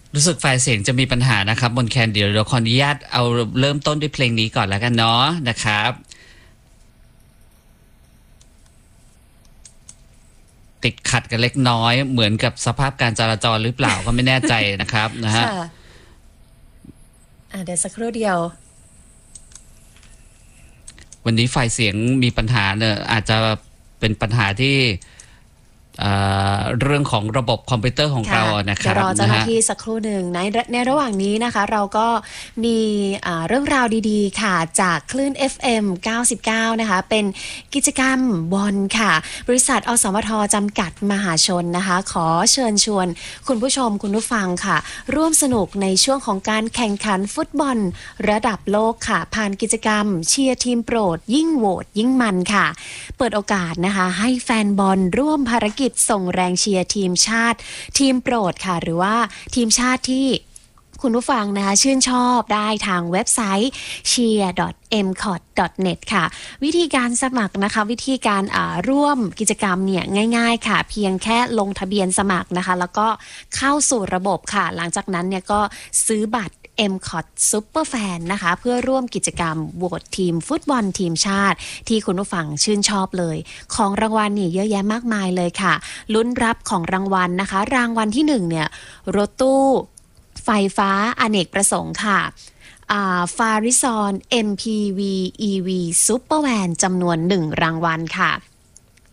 รู้สึกไฟล์เสียงจะมีปัญหานะครับบนแคนเดี๋ยวเราขออนุญาตเอาเริ่มต้นด้วยเพลงนี้ก่อนแล้วกันเนาะนะครับติดขัดกันเล็กน้อยเหมือนกับสภาพการจราจรหรือเปล่าก็ไม่แน่ใจนะครับนะฮะค่ะเดี๋ยวสักครู่เดียววันนี้ไฟล์เสียงมีปัญหาเนี่ยอาจจะเป็นปัญหาที่เรื่องของระบบคอมพิวเตอร์ของเรานะคเดี๋ยรับวรอเจ้าหน้าที่สักครู่หนึ่งในระหว่างนี้นะคะเราก็มีเรื่องราวดีๆค่ะจากคลื่น FM 99นะคะเป็นกิจกรรมบอลค่ะบริษัทอสมทจำกัดมหาชนนะคะขอเชิญชวนคุณผู้ชมคุณผู้ฟังค่ะร่วมสนุกในช่วงของการแข่งขันฟุตบอลระดับโลกค่ะผ่านกิจกรรมเชียร์ทีมโปรดยิ่งโหวตยิ่งมันค่ะเปิดโอกาสนะคะให้แฟนบอลร่วมภารกิจส่งแรงเชียร์ทีมชาติทีมโปรดค่ะหรือว่าทีมชาติที่คุณผู้ฟังนะคะชื่นชอบได้ทางเว็บไซต์ cheer.mcot.net ค่ะวิธีการสมัครนะคะวิธีการร่วมกิจกรรมเนี่ยง่ายๆค่ะเพียงแค่ลงทะเบียนสมัครนะคะแล้วก็เข้าสู่ระบบค่ะหลังจากนั้นเนี่ยก็ซื้อบัตรMCOT Superfan นะคะเพื่อร่วมกิจกรรมโหวตทีมฟุตบอลทีมชาติที่คุณผู้ฟังชื่นชอบเลยของรางวัลนี่เยอะแยะมากมายเลยค่ะลุ้นรับของรางวัลนะคะรางวัลที่1เนี่ยรถตู้ไฟฟ้าอเนกประสงค์ค่ะฟาริซอน MPV EV Supervan จำนวน1รางวัลค่ะ